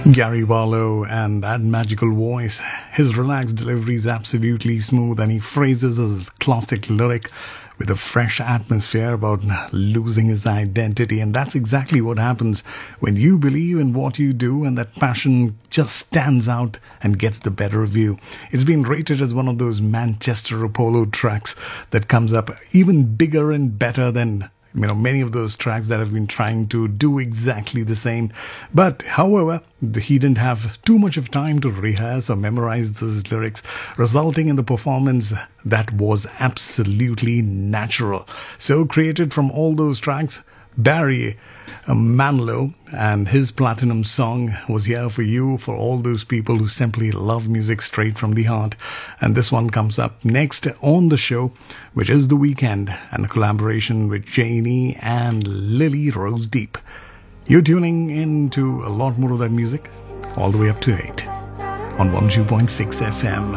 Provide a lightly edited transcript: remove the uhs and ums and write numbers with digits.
Gary Barlow and that magical voice. His relaxed delivery is absolutely smooth, and he phrases his classic lyric with a fresh atmosphere about losing his identity. And that's exactly what happens when you believe in what you do and that passion just stands out and gets the better of you. It's been rated as one of those Manchester Apollo tracks that comes up even bigger and better than many of those tracks that have been trying to do exactly the same. But however, he didn't have too much of time to rehearse or memorize those lyrics, resulting in the performance that was absolutely natural. So created from all those tracks, Barry Manilow and his platinum song was here for you, for all those people who simply love music straight from the heart. And this one comes up next on the show, which is The Weeknd and a collaboration with Janie and Lily Rose Deep. You're tuning into a lot more of that music all the way up to 8 on 102.6 FM.